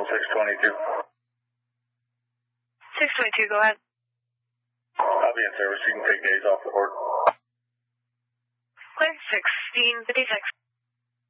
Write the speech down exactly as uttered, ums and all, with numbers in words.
potential six twenty-two. six twenty-two, go ahead. I'll be in service. You can take days off the port. Clear, sixteen fifty-six.